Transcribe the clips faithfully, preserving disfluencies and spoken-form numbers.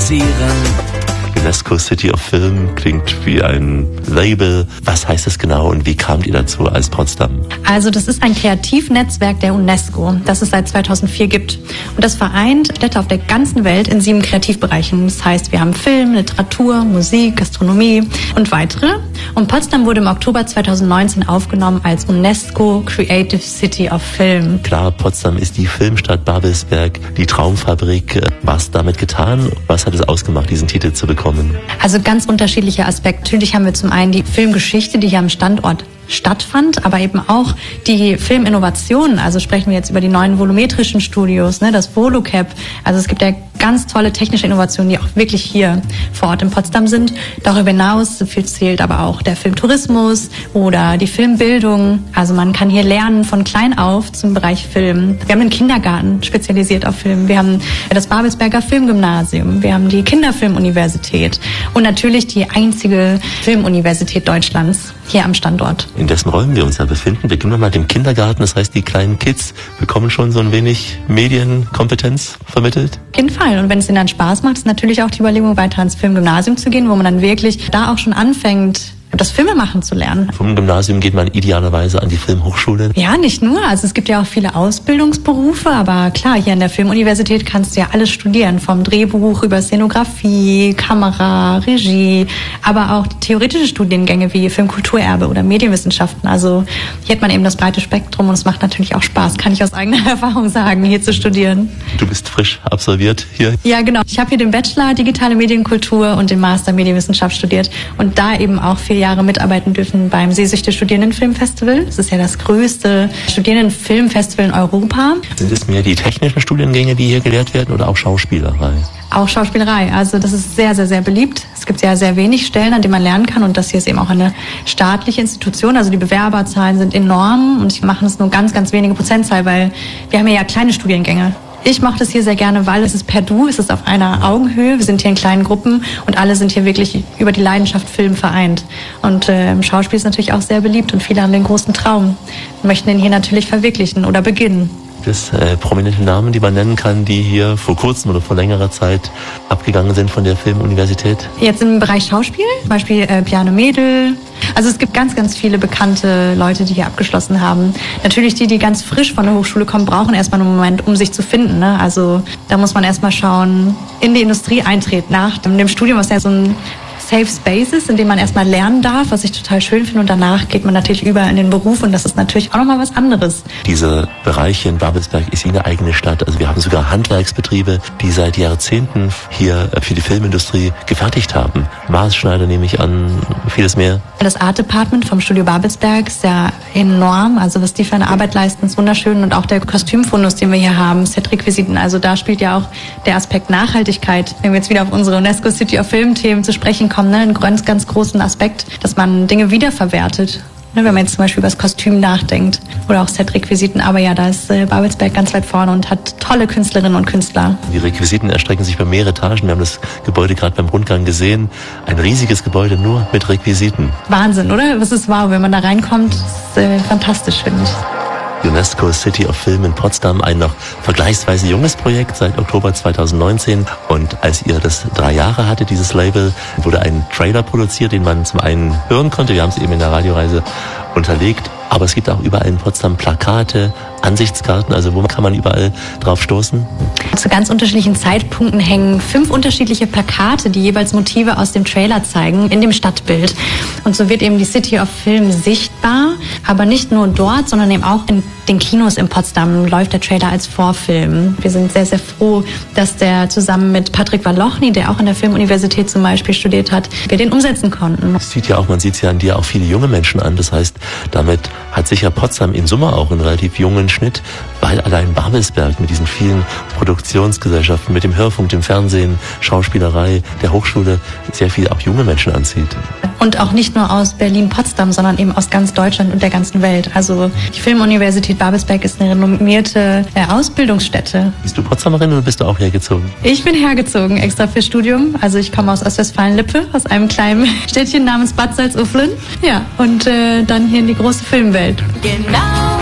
spazieren. UNESCO City of Film klingt wie ein Label. Was heißt das genau und wie kamt ihr dazu als Potsdam? Also das ist ein Kreativnetzwerk der UNESCO, das es seit zweitausendvier gibt. Und das vereint Städte auf der ganzen Welt in sieben Kreativbereichen. Das heißt, wir haben Film, Literatur, Musik, Gastronomie und weitere. Und Potsdam wurde im Oktober zweitausendneunzehn aufgenommen als UNESCO Creative City of Film. Klar, Potsdam ist die Filmstadt Babelsberg, die Traumfabrik. Was damit getan? Was hat es ausgemacht, diesen Titel zu bekommen? Also ganz unterschiedliche Aspekte. Natürlich haben wir zum einen die Filmgeschichte, die hier am Standort stattfand, aber eben auch die Filminnovationen. Also sprechen wir jetzt über die neuen volumetrischen Studios, ne, das VoluCap. Also es gibt ja ganz tolle technische Innovationen, die auch wirklich hier vor Ort in Potsdam sind. Darüber hinaus so viel zählt aber auch der Filmtourismus oder die Filmbildung. Also man kann hier lernen von klein auf zum Bereich Film. Wir haben einen Kindergarten spezialisiert auf Film. Wir haben das Babelsberger Filmgymnasium. Wir haben die Kinderfilmuniversität und natürlich die einzige Filmuniversität Deutschlands hier am Standort. In dessen Räumen wir uns ja befinden. Beginnen wir mal mit dem Kindergarten. Das heißt, die kleinen Kids bekommen schon so ein wenig Medienkompetenz vermittelt? Auf jeden Fall. Und wenn es ihnen dann Spaß macht, ist natürlich auch die Überlegung, weiter ins Filmgymnasium zu gehen, wo man dann wirklich da auch schon anfängt, das Filmemachen zu lernen. Vom Gymnasium geht man idealerweise an die Filmhochschule? Ja, nicht nur. Also es gibt ja auch viele Ausbildungsberufe, aber klar, hier an der Filmuniversität kannst du ja alles studieren. Vom Drehbuch über Szenografie, Kamera, Regie, aber auch theoretische Studiengänge wie Filmkulturerbe oder Medienwissenschaften. Also hier hat man eben das breite Spektrum und es macht natürlich auch Spaß, kann ich aus eigener Erfahrung sagen, hier zu studieren. Du bist frisch absolviert hier? Ja, genau. Ich habe hier den Bachelor Digitale Medienkultur und den Master Medienwissenschaft studiert und da eben auch vier Jahre mitarbeiten dürfen beim Sehsüchtig Studierendenfilmfestival. Das ist ja das größte Studierendenfilmfestival in Europa. Sind es mehr die technischen Studiengänge, die hier gelehrt werden oder auch Schauspielerei? Auch Schauspielerei. Also das ist sehr, sehr, sehr beliebt. Es gibt ja sehr wenig Stellen, an denen man lernen kann und das hier ist eben auch eine staatliche Institution. Also die Bewerberzahlen sind enorm und ich mache es nur ganz, ganz wenige Prozentzahl, weil wir haben ja kleine Studiengänge. Ich mache das hier sehr gerne, weil es ist per Du, es ist auf einer Augenhöhe. Wir sind hier in kleinen Gruppen und alle sind hier wirklich über die Leidenschaft Film vereint. Und äh, im Schauspiel ist natürlich auch sehr beliebt und viele haben den großen Traum und möchten den hier natürlich verwirklichen oder beginnen. Das äh, prominente Namen, die man nennen kann, die hier vor kurzem oder vor längerer Zeit abgegangen sind von der Filmuniversität? Jetzt im Bereich Schauspiel, zum Beispiel äh, Bjarne Mädel. Also es gibt ganz, ganz viele bekannte Leute, die hier abgeschlossen haben. Natürlich die, die ganz frisch von der Hochschule kommen, brauchen erstmal einen Moment, um sich zu finden. Ne? Also da muss man erstmal schauen, in die Industrie eintreten. Nach dem Studium, was ja so ein Safe Spaces, in dem man erstmal lernen darf, was ich total schön finde. Und danach geht man natürlich über in den Beruf und das ist natürlich auch nochmal was anderes. Dieser Bereich hier in Babelsberg ist wie eine eigene Stadt. Also wir haben sogar Handwerksbetriebe, die seit Jahrzehnten hier für die Filmindustrie gefertigt haben. Maßschneider nehme ich an, vieles mehr. Das Art Department vom Studio Babelsberg ist ja enorm. Also was die für eine Arbeit leisten, ist wunderschön. Und auch der Kostümfundus, den wir hier haben, Setrequisiten. Also da spielt ja auch der Aspekt Nachhaltigkeit, wenn wir jetzt wieder auf unsere UNESCO City of Film Themen zu sprechen kommen, ne, einen ganz, ganz großen Aspekt, dass man Dinge wiederverwertet. Ne, wenn man jetzt zum Beispiel über das Kostüm nachdenkt oder auch Setrequisiten. Aber ja, da ist äh, Babelsberg ganz weit vorne und hat tolle Künstlerinnen und Künstler. Die Requisiten erstrecken sich über mehrere Etagen. Wir haben das Gebäude gerade beim Rundgang gesehen. Ein riesiges Gebäude nur mit Requisiten. Wahnsinn, oder? Das ist wow, wenn man da reinkommt. Das ist äh, fantastisch, finde ich. UNESCO City of Film in Potsdam, ein noch vergleichsweise junges Projekt seit Oktober zweitausendneunzehn. Und als ihr das drei Jahre hatte, dieses Label, wurde ein Trailer produziert, den man zum einen hören konnte. Wir haben es eben in der Radioreise unterlegt. Aber es gibt auch überall in Potsdam Plakate, Ansichtskarten, also wo kann man überall drauf stoßen? Zu ganz unterschiedlichen Zeitpunkten hängen fünf unterschiedliche Plakate, die jeweils Motive aus dem Trailer zeigen, in dem Stadtbild. Und so wird eben die City of Film sichtbar, aber nicht nur dort, sondern eben auch in den Kinos in Potsdam läuft der Trailer als Vorfilm. Wir sind sehr, sehr froh, dass der zusammen mit Patrick Walochny, der auch an der Filmuniversität zum Beispiel studiert hat, wir den umsetzen konnten. Das sieht ja auch, man sieht es ja an dir, auch viele junge Menschen an. Das heißt, damit hat sicher Potsdam in Summe auch einen relativ jungen Schnitt, weil allein Babelsberg mit diesen vielen Produktionsgesellschaften, mit dem Hörfunk, dem Fernsehen, Schauspielerei, der Hochschule sehr viel auch junge Menschen anzieht. Und auch nicht nur aus Berlin-Potsdam, sondern eben aus ganz Deutschland und der ganzen Welt. Also die Filmuniversität Babelsberg ist eine renommierte äh, Ausbildungsstätte. Bist du Potsdamerin oder bist du auch hergezogen? Ich bin hergezogen, extra für Studium. Also ich komme aus Ostwestfalen-Lippe, aus einem kleinen Städtchen namens Bad Salzuflen. Ja, und äh, dann hier in die große Filmwelt. Genau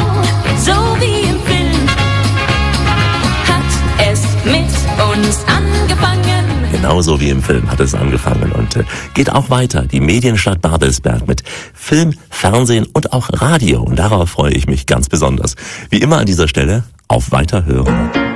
so wie im Film hat es mit uns angefangen. genauso wie im Film hat es angefangen und äh, geht auch weiter. Die Medienstadt Babelsberg mit Film, Fernsehen und auch Radio. Und darauf freue ich mich ganz besonders. Wie immer an dieser Stelle, auf Weiterhören.